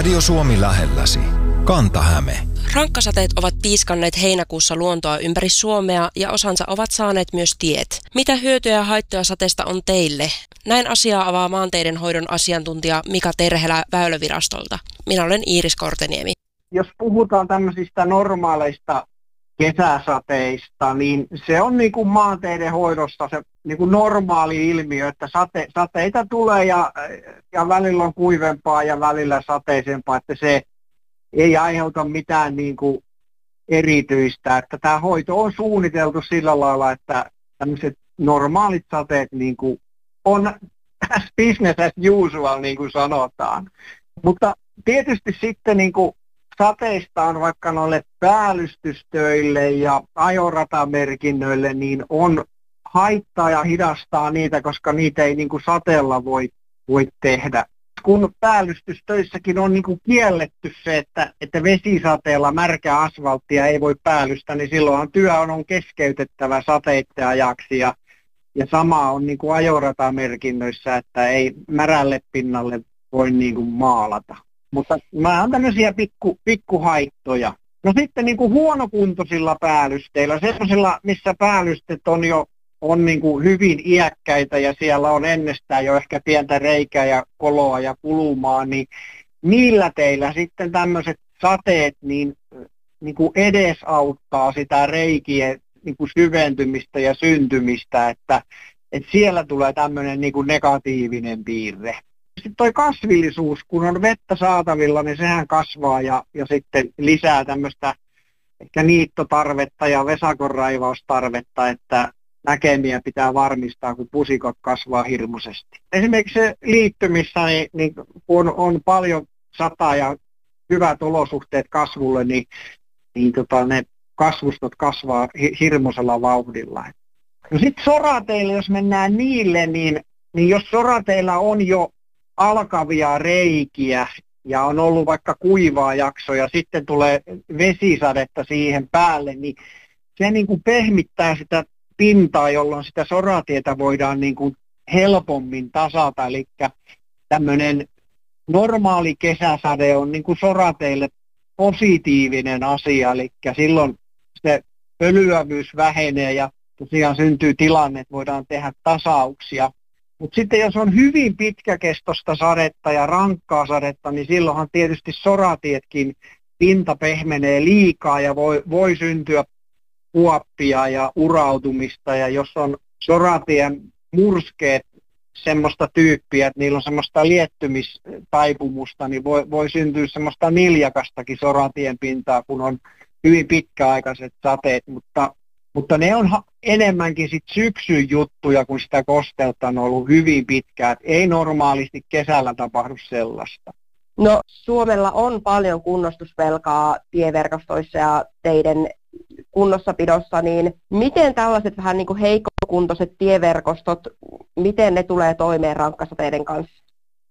Radio Suomi lähelläsi. Kanta-Häme. Rankkasateet ovat piiskanneet heinäkuussa luontoa ympäri Suomea ja osansa ovat saaneet myös tiet. Mitä hyötyjä ja haittoja sateesta on teille? Näin asiaa avaa maanteiden hoidon asiantuntija Mika Terhelä Väylävirastolta. Minä olen Iiris Korteniemi. Jos puhutaan tämmöisistä normaaleista kesäsateista, niin se on niin kuin maanteiden hoidossa se niin kuin normaali ilmiö, että sateita tulee ja välillä on kuivempaa ja välillä sateisempaa, että se ei aiheuta mitään niin kuin erityistä. Että tämä hoito on suunniteltu sillä lailla, että tämmöiset normaalit sateet niin kuin on business as usual, niin kuin sanotaan. Mutta tietysti sitten niin kuin sateista on vaikka noille päällystystöille ja ajoratamerkinnöille, niin on haittaa ja hidastaa niitä, koska niitä ei niin kuin sateella voi tehdä. Kun päällystystöissäkin on niin kuin kielletty se, että vesisateella märkää asfalttia ei voi päällystä, niin silloinhan työ on keskeytettävä sateitten ajaksi. Ja sama on niin kuin ajoratamerkinnöissä, että ei märälle pinnalle voi niin kuin maalata. Mutta nämä on tämmöisiä pikkuhaittoja. No sitten niin kuin huonokuntoisilla päällysteillä, sellaisilla, missä päällystet on niin kuin hyvin iäkkäitä ja siellä on ennestään jo ehkä pientä reikää ja koloa ja kulumaa, niin niillä teillä sitten tämmöiset sateet niin kuin edesauttaa sitä reikien niin kuin syventymistä ja syntymistä, että siellä tulee tämmöinen niin kuin negatiivinen piirre. Sitten toi kasvillisuus, kun on vettä saatavilla, niin sehän kasvaa ja sitten lisää tämmöistä ehkä niittotarvetta ja vesakonraivaustarvetta, että näkemiä pitää varmistaa, kun pusikot kasvaa hirmuisesti. Esimerkiksi se liittymissä, niin kun on paljon sataa ja hyvät olosuhteet kasvulle, niin ne kasvustot kasvaa hirmuisella vauhdilla. No sitten sorateilla, jos mennään niille, niin jos sorateilla on jo alkavia reikiä ja on ollut vaikka kuivaa jaksoa ja sitten tulee vesisadetta siihen päälle, niin se niin kuin pehmittää sitä pintaa, jolloin sitä soratietä voidaan niin kuin helpommin tasata. Eli tämmöinen normaali kesäsade on niin kuin sorateille positiivinen asia, eli silloin se pölyävyys vähenee ja tosiaan syntyy tilanne, että voidaan tehdä tasauksia. Mutta sitten jos on hyvin pitkäkestoista sadetta ja rankkaa sadetta, niin silloinhan tietysti soratietkin pinta pehmenee liikaa ja voi syntyä kuoppia ja urautumista. Ja jos on soratien murskeet semmoista tyyppiä, että niillä on semmoista liettymistaipumusta, niin voi syntyä semmoista niljakastakin soratien pintaa, kun on hyvin pitkäaikaiset sateet, mutta ne on enemmänkin sit syksyn juttuja, kun sitä kosteutta on ollut hyvin pitkään. Ei normaalisti kesällä tapahdu sellaista. No Suomella on paljon kunnostusvelkaa tieverkostoissa ja teiden kunnossapidossa, niin miten tällaiset vähän niin kuin heikkokuntoiset tieverkostot, miten ne tulee toimeen rankkasateiden kanssa?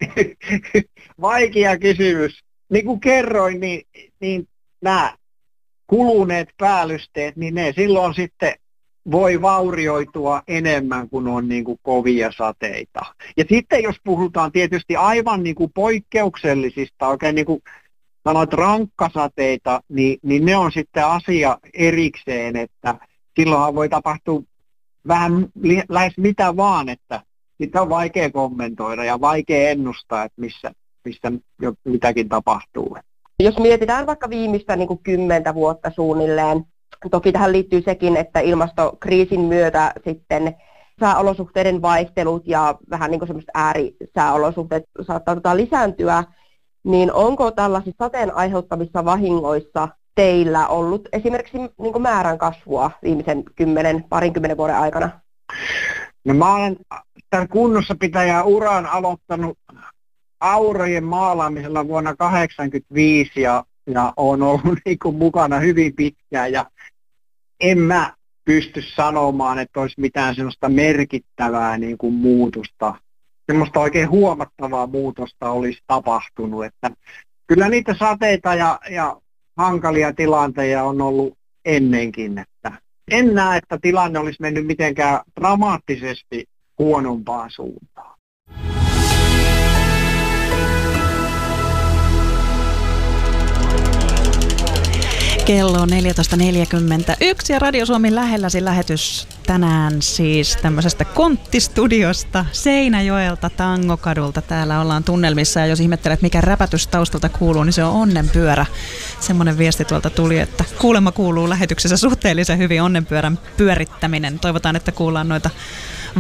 Vaikea kysymys. Niin kuin kerroin, niin nämä kuluneet päällysteet, niin ne silloin sitten voi vaurioitua enemmän kuin on niin kuin kovia sateita. Ja sitten jos puhutaan tietysti aivan niin kuin poikkeuksellisista, oikein niin kuin sanoit rankkasateita, niin ne on sitten asia erikseen, että silloinhan voi tapahtua vähän lähes mitä vaan, että sitä on vaikea kommentoida ja vaikea ennustaa, että missä mitäkin tapahtuu. Jos mietitään vaikka viimeistä niin kuin 10 vuotta suunnilleen, toki tähän liittyy sekin, että ilmastokriisin myötä sitten sääolosuhteiden vaihtelut ja vähän niin kuin semmoiset äärisääolosuhteet saattaa lisääntyä, niin onko tällaisissa sateen aiheuttamissa vahingoissa teillä ollut esimerkiksi niin kuin määrän kasvua viimeisen 10-20 vuoden aikana? No mä olen tämän kunnossapitäjän uran aloittanut aurojen maalaamisella vuonna 1985 ja olen ollut niin kuin mukana hyvin pitkään ja en mä pysty sanomaan, että olisi mitään sellaista merkittävää niin kuin muutosta. Semmoista oikein huomattavaa muutosta olisi tapahtunut. Että kyllä niitä sateita ja hankalia tilanteita on ollut ennenkin. Että en näe, että tilanne olisi mennyt mitenkään dramaattisesti huonompaan suuntaan. Kello on 14.41 ja Radio Suomi lähelläsi lähetys tänään siis tämmöisestä konttistudiosta Seinäjoelta Tangokadulta. Täällä ollaan tunnelmissa ja jos ihmettelet mikä räpätys taustalta kuuluu, niin se on onnenpyörä. Semmoinen viesti tuolta tuli, että kuulemma kuuluu lähetyksessä suhteellisen hyvin onnenpyörän pyörittäminen. Toivotaan, että kuullaan noita